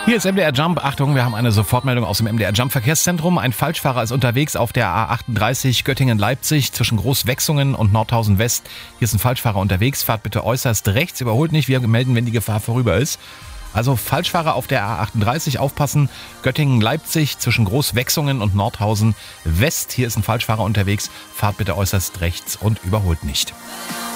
Hier ist MDR Jump. Achtung, wir haben eine Sofortmeldung aus dem MDR Jump Verkehrszentrum. Ein Falschfahrer ist unterwegs auf der A38 Göttingen-Leipzig zwischen Großwechsungen und Nordhausen West. Hier ist ein Falschfahrer unterwegs. Fahrt bitte äußerst rechts. Überholt nicht. Wir melden, wenn die Gefahr vorüber ist. Also Falschfahrer auf der A38 aufpassen. Göttingen-Leipzig zwischen Großwechsungen und Nordhausen West. Hier ist ein Falschfahrer unterwegs. Fahrt bitte äußerst rechts und überholt nicht.